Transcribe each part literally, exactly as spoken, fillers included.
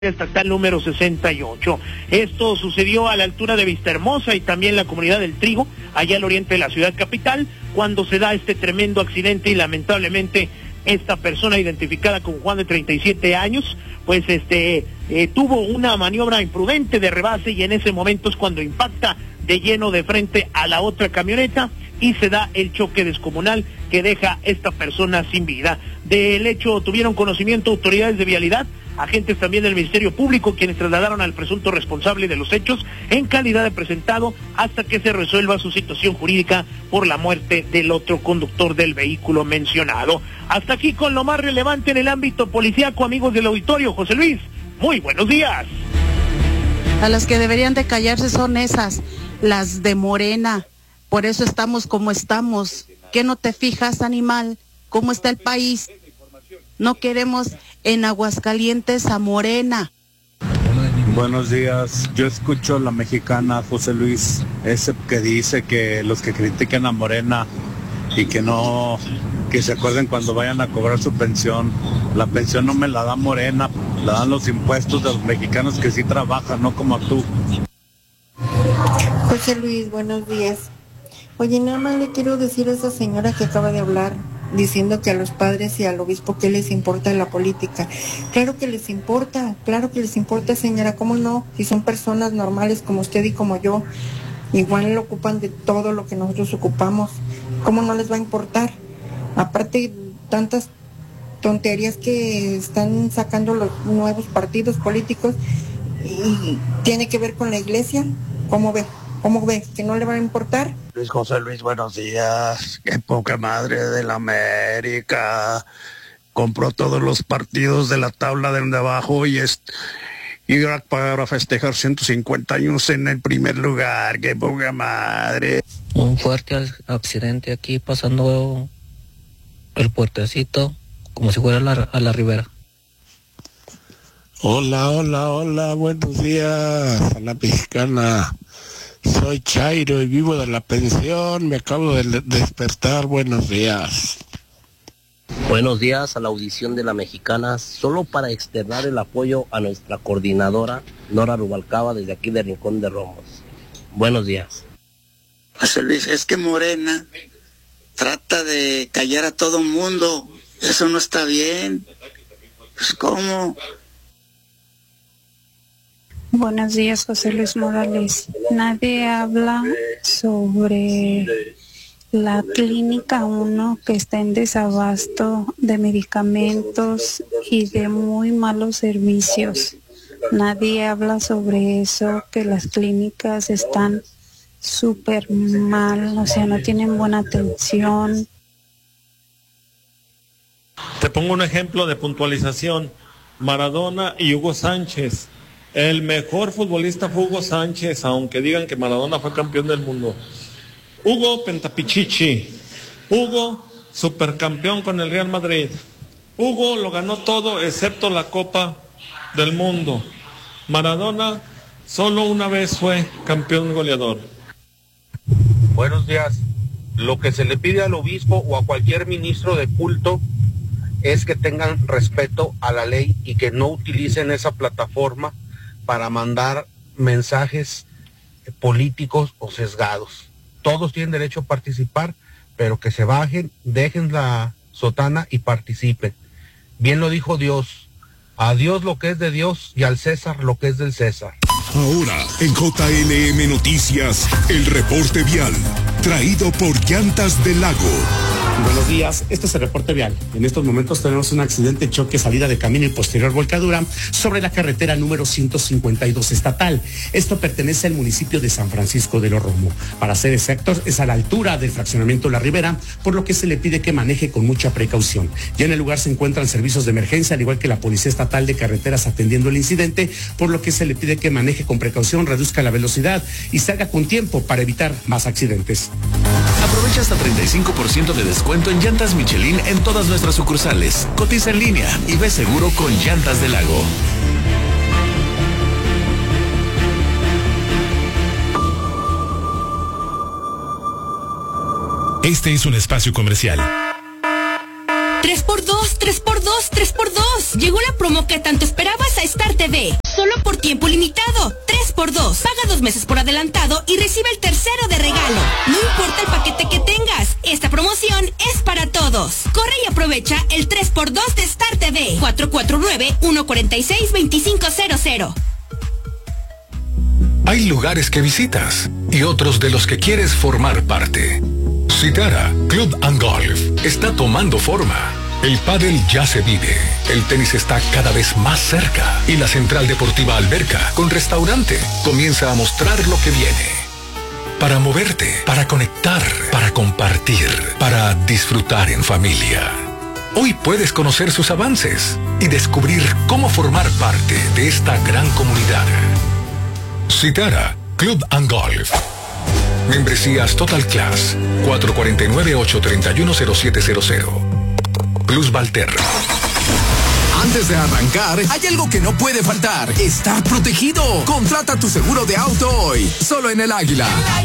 estatal número sesenta y ocho. Esto sucedió a la altura de Vistahermosa y también la comunidad del Trigo, allá al oriente de la ciudad capital, cuando se da este tremendo accidente y lamentablemente esta persona identificada como Juan de treinta y siete años, pues este eh, tuvo una maniobra imprudente de rebase y en ese momento es cuando impacta de lleno de frente a la otra camioneta y se da el choque descomunal que deja a esta persona sin vida. Del hecho tuvieron conocimiento autoridades de vialidad, agentes también del Ministerio Público, quienes trasladaron al presunto responsable de los hechos en calidad de presentado hasta que se resuelva su situación jurídica por la muerte del otro conductor del vehículo mencionado. Hasta aquí con lo más relevante en el ámbito policíaco, amigos del auditorio. José Luis, muy buenos días. A las que deberían de callarse son esas, las de Morena. Por eso estamos como estamos. ¿Qué no te fijas, animal? ¿Cómo está el país? No queremos en Aguascalientes a Morena. Buenos días, yo escucho a la mexicana, José Luis, ese que dice que los que critican a Morena y que no, que se acuerden cuando vayan a cobrar su pensión. La pensión no me la da Morena, la dan los impuestos de los mexicanos que sí trabajan, no como tú. José Luis, buenos días. Oye, nada más le quiero decir a esa señora que acaba de hablar, diciendo que a los padres y al obispo qué les importa la política. Claro que les importa, claro que les importa, señora, ¿cómo no? Si son personas normales como usted y como yo, igual lo ocupan de todo lo que nosotros ocupamos. ¿Cómo no les va a importar? Aparte, tantas tonterías que están sacando los nuevos partidos políticos y tiene que ver con la iglesia. ¿Cómo ve? ¿Cómo ve? ¿Que no le va a importar? Luis José Luis, buenos días. Qué poca madre de la América. Compró todos los partidos de la tabla de abajo y es y ahora para festejar ciento cincuenta años en el primer lugar. Qué poca madre. Un fuerte accidente aquí pasando el puertecito como si fuera a la, a la ribera. Hola, hola, hola, buenos días a la mexicana. Soy Chairo y vivo de la pensión, me acabo de despertar, buenos días. Buenos días a la audición de la mexicana, solo para externar el apoyo a nuestra coordinadora Nora Rubalcaba desde aquí de Rincón de Romos. Buenos días. José Luis, es que Morena trata de callar a todo mundo, eso no está bien. Pues ¿cómo? Buenos días, José Luis Morales. Nadie habla sobre la clínica uno que está en desabasto de medicamentos y de muy malos servicios. Nadie habla sobre eso, que las clínicas están súper mal, o sea, no tienen buena atención. Te pongo un ejemplo de puntualización. Maradona y Hugo Sánchez. El mejor futbolista fue Hugo Sánchez, aunque digan que Maradona fue campeón del mundo. Hugo Pentapichichi. Hugo supercampeón con el Real Madrid. Hugo lo ganó todo excepto la Copa del Mundo. Maradona solo una vez fue campeón goleador. Buenos días. Lo que se le pide al obispo o a cualquier ministro de culto es que tengan respeto a la ley y que no utilicen esa plataforma para mandar mensajes políticos o sesgados. Todos tienen derecho a participar, pero que se bajen, dejen la sotana y participen. Bien lo dijo Dios, a Dios lo que es de Dios y al César lo que es del César. Ahora en J L M Noticias, el reporte vial, traído por Llantas del Lago. Buenos días, este es el reporte vial. En estos momentos tenemos un accidente, choque, salida de camino y posterior volcadura sobre la carretera número ciento cincuenta y dos estatal. Esto pertenece al municipio de San Francisco de los Romo. Para ser exactos, es a la altura del fraccionamiento La Ribera, por lo que se le pide que maneje con mucha precaución. Ya en el lugar se encuentran servicios de emergencia, al igual que la Policía Estatal de Carreteras atendiendo el incidente, por lo que se le pide que maneje con precaución, reduzca la velocidad y salga con tiempo para evitar más accidentes. Aprovecha hasta treinta y cinco por ciento de descuento en llantas Michelin en todas nuestras sucursales. Cotiza en línea y ve seguro con Llantas del Lago. Este es un espacio comercial. Tres por dos, tres por dos, tres por dos. Llegó la promo que tanto esperabas a Star T V. Solo por tiempo limitado. tres por dos. Paga dos meses por adelantado y recibe el tercero de regalo. No importa el paquete que tengas. Esta promoción es para todos. Corre y aprovecha el tres por dos de Star T V. cuatro cuatro nueve, uno cuatro seis, dos cinco cero cero. Hay lugares que visitas y otros de los que quieres formar parte. Citara Club and Golf está tomando forma. El pádel ya se vive, el tenis está cada vez más cerca y la central deportiva Alberca con restaurante comienza a mostrar lo que viene. Para moverte, para conectar, para compartir, para disfrutar en familia. Hoy puedes conocer sus avances y descubrir cómo formar parte de esta gran comunidad. Citara Club and Golf. Membresías Total Class cuatro cuatro nueve, ocho tres uno, cero siete cero cero. Plus Valterra. Antes de arrancar, hay algo que no puede faltar. Estar protegido. Contrata tu seguro de auto hoy. Solo en El Águila.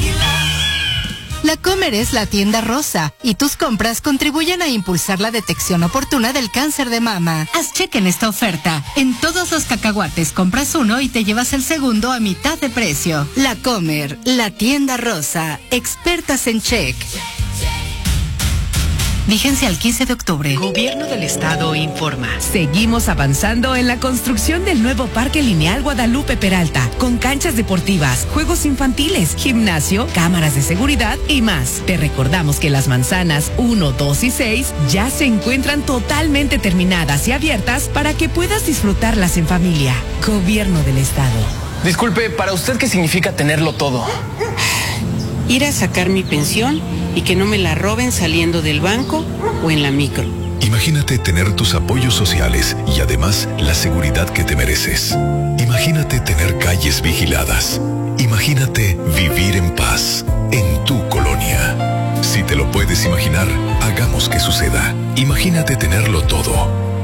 La Comer es la tienda rosa y tus compras contribuyen a impulsar la detección oportuna del cáncer de mama. Haz cheque en esta oferta. En todos los cacahuates compras uno y te llevas el segundo a mitad de precio. La Comer, la tienda rosa. Expertas en check. Vigencia al quince de octubre. Gobierno del Estado informa. Seguimos avanzando en la construcción del nuevo Parque Lineal Guadalupe Peralta, con canchas deportivas, juegos infantiles, gimnasio, cámaras de seguridad y más. Te recordamos que las manzanas uno, dos y seis ya se encuentran totalmente terminadas y abiertas para que puedas disfrutarlas en familia. Gobierno del Estado. Disculpe, ¿para usted qué significa tenerlo todo? Ir a sacar mi pensión y que no me la roben saliendo del banco o en la micro. Imagínate tener tus apoyos sociales y además la seguridad que te mereces. Imagínate tener calles vigiladas. Imagínate vivir en paz en tu colonia. Si te lo puedes imaginar, hagamos que suceda. Imagínate tenerlo todo.